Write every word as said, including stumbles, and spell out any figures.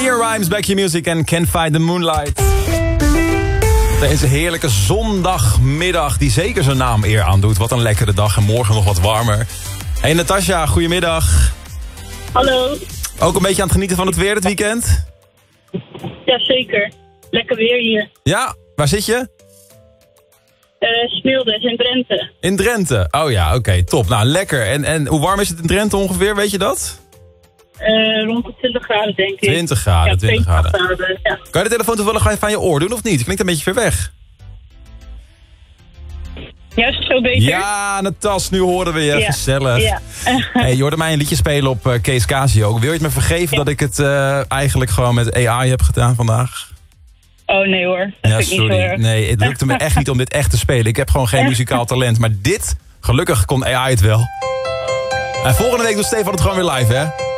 Leon Rimes, Back Your Music en Can't Fight the Moonlight. Deze heerlijke zondagmiddag die zeker zijn naam eer aandoet. Wat een lekkere dag en morgen nog wat warmer. Hey Natasja, goedemiddag. Hallo. Ook een beetje aan het genieten van het weer dit weekend? Jazeker. Lekker weer hier. Ja, waar zit je? Uh, Smildes in Drenthe. In Drenthe? Oh ja, oké, okay, top. Nou, lekker. En, en hoe warm is het in Drenthe ongeveer, weet je dat? Uh, rond de twintig graden, denk ik. twintig graden, ja, twintig graden. graden ja. Kan je de telefoon toevallig even aan je oor doen of niet? Klinkt een beetje ver weg. Ja, is het zo beter? Ja, Natas, nu horen we je. Ja. Gezellig. Ja. Hey, je hoorde mij een liedje spelen op uh, Kees Casio. Wil je het me vergeven ja. dat ik het uh, eigenlijk gewoon met A I heb gedaan vandaag? Oh nee hoor, dat ja, vind ik sorry. niet zo erg. Nee, het lukte me echt niet om dit echt te spelen. Ik heb gewoon geen muzikaal talent. Maar dit, gelukkig kon A I het wel. En volgende week doet Stefan het gewoon weer live, hè?